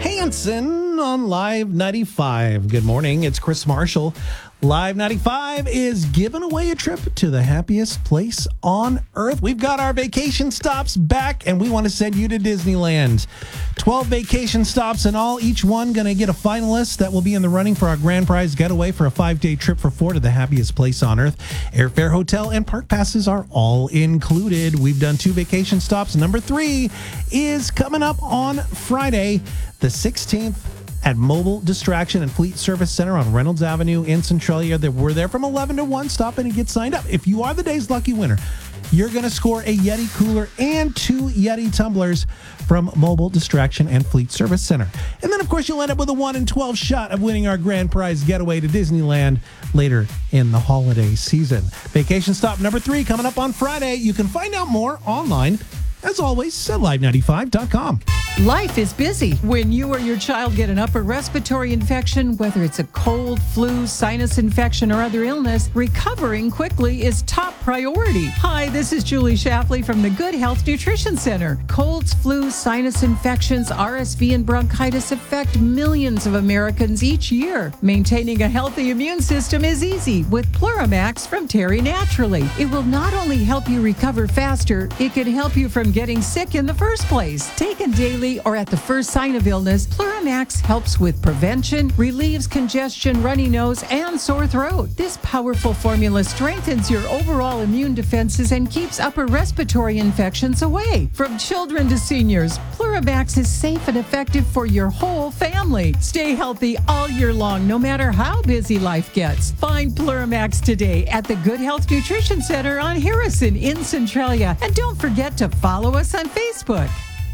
Hansen on Live 95. Good morning. It's Chris Marshall. Live 95 is giving away a trip to the happiest place on earth. We've got our vacation stops back, and we want to send you to Disneyland. 12 vacation stops in all, each one going to get a finalist that will be in the running for our grand prize getaway for a 5-day trip for 4 to the happiest place on earth. Airfare, hotel, and park passes are all included. We've done 2 vacation stops. Number 3 is coming up on Friday, the 16th. At Mobile Distraction and Fleet Service Center on Reynolds Avenue in Centralia. We're there from 11 to 1. Stop in and get signed up. If you are the day's lucky winner, you're going to score a Yeti cooler and 2 Yeti tumblers from Mobile Distraction and Fleet Service Center. And then, of course, you'll end up with a 1 in 12 shot of winning our grand prize getaway to Disneyland later in the holiday season. Vacation stop number 3 coming up on Friday. You can find out more online, as always, at live95.com. Life is busy. When you or your child get an upper respiratory infection, whether it's a cold, flu, sinus infection, or other illness, recovering quickly is top priority. Hi, this is Julie Shapley from the Good Health Nutrition Center. Colds, flu, sinus infections, RSV, and bronchitis affect millions of Americans each year. Maintaining a healthy immune system is easy with Pluramax from Terry Naturally. It will not only help you recover faster, it can help you from getting sick in the first place. Taken daily or at the first sign of illness, Pluramax helps with prevention, relieves congestion, runny nose, and sore throat. This powerful formula strengthens your overall immune defenses and keeps upper respiratory infections away. From children to seniors, Pluramax is safe and effective for your whole family. Stay healthy all year long, no matter how busy life gets. Find Pluramax today at the Good Health Nutrition Center on Harrison in Centralia. And don't forget to follow us on Facebook.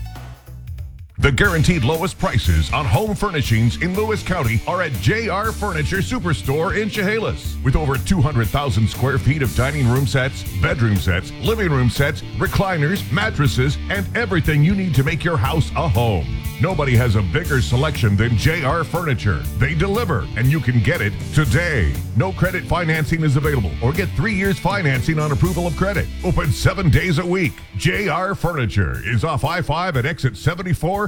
The guaranteed lowest prices on home furnishings in Lewis County are at JR Furniture Superstore in Chehalis. With over 200,000 square feet of dining room sets, bedroom sets, living room sets, recliners, mattresses, and everything you need to make your house a home. Nobody has a bigger selection than JR Furniture. They deliver, and you can get it today. No credit financing is available, or get 3 years financing on approval of credit. Open 7 days a week. JR Furniture is off I-5 at exit 74